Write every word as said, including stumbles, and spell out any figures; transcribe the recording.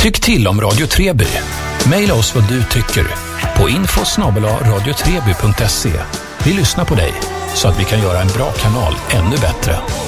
Tyck till om Radio Treby. Maila oss vad du tycker på info snabel-a radiotreby punkt se. Vi lyssnar på dig så att vi kan göra en bra kanal ännu bättre.